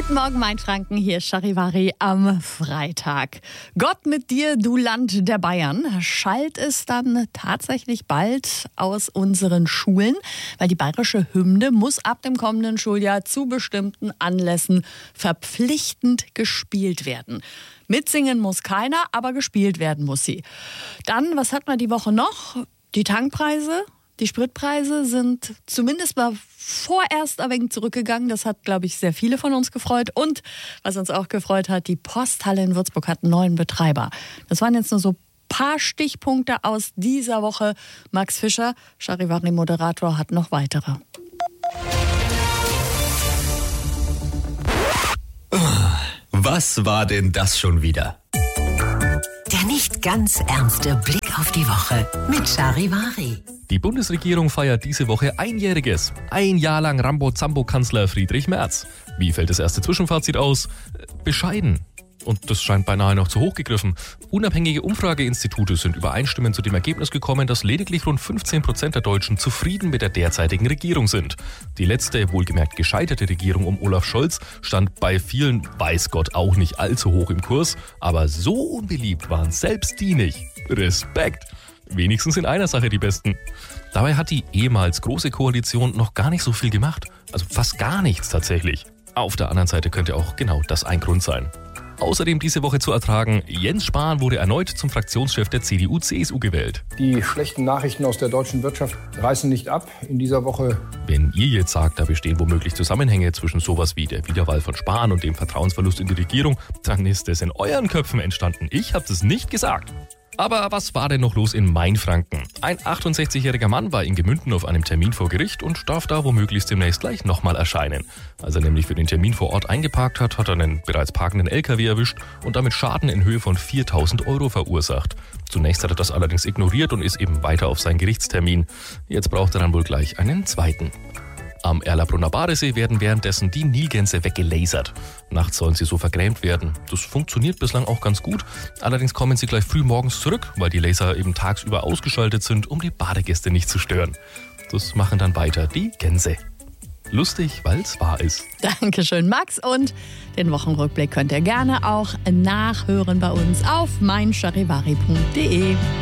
Guten Morgen, Mainfranken, hier ist Charivari am Freitag. Gott mit dir, du Land der Bayern, schallt es dann tatsächlich bald aus unseren Schulen, weil die bayerische Hymne muss ab dem kommenden Schuljahr zu bestimmten Anlässen verpflichtend gespielt werden. Mitsingen muss keiner, aber gespielt werden muss sie. Dann, was hat man die Woche noch? Die Tankpreise. Die Spritpreise sind zumindest mal vorerst ein wenig zurückgegangen. Das hat, glaube ich, sehr viele von uns gefreut. Und was uns auch gefreut hat, die Posthalle in Würzburg hat einen neuen Betreiber. Das waren jetzt nur so ein paar Stichpunkte aus dieser Woche. Max Fischer, Charivari-Moderator, hat noch weitere. Was war denn das schon wieder? Der nicht ganz ernste Blick auf die Woche mit Charivari. Die Bundesregierung feiert diese Woche Einjähriges. Ein Jahr lang Rambo-Zambo-Kanzler Friedrich Merz. Wie fällt das erste Zwischenfazit aus? Bescheiden. Und das scheint beinahe noch zu hoch gegriffen. Unabhängige Umfrageinstitute sind übereinstimmend zu dem Ergebnis gekommen, dass lediglich rund 15% der Deutschen zufrieden mit der derzeitigen Regierung sind. Die letzte, wohlgemerkt gescheiterte Regierung um Olaf Scholz stand bei vielen, weiß Gott, auch nicht allzu hoch im Kurs. Aber so unbeliebt waren selbst die nicht. Respekt! Wenigstens in einer Sache die Besten. Dabei hat die ehemals große Koalition noch gar nicht so viel gemacht. Also fast gar nichts tatsächlich. Auf der anderen Seite könnte auch genau das ein Grund sein. Außerdem diese Woche zu ertragen, Jens Spahn wurde erneut zum Fraktionschef der CDU-CSU gewählt. Die schlechten Nachrichten aus der deutschen Wirtschaft reißen nicht ab in dieser Woche. Wenn ihr jetzt sagt, da bestehen womöglich Zusammenhänge zwischen sowas wie der Wiederwahl von Spahn und dem Vertrauensverlust in die Regierung, dann ist es in euren Köpfen entstanden. Ich habe das nicht gesagt. Aber was war denn noch los in Mainfranken? Ein 68-jähriger Mann war in Gemünden auf einem Termin vor Gericht und darf da womöglich demnächst gleich nochmal erscheinen. Als er nämlich für den Termin vor Ort eingeparkt hat, hat er einen bereits parkenden LKW erwischt und damit Schaden in Höhe von 4.000 € verursacht. Zunächst hat er das allerdings ignoriert und ist eben weiter auf seinen Gerichtstermin. Jetzt braucht er dann wohl gleich einen zweiten. Am Erlabrunner Badesee werden währenddessen die Nilgänse weggelasert. Nachts sollen sie so vergrämt werden. Das funktioniert bislang auch ganz gut. Allerdings kommen sie gleich früh morgens zurück, weil die Laser eben tagsüber ausgeschaltet sind, um die Badegäste nicht zu stören. Das machen dann weiter die Gänse. Lustig, weil es wahr ist. Dankeschön, Max. Und den Wochenrückblick könnt ihr gerne auch nachhören bei uns auf meincharivari.de.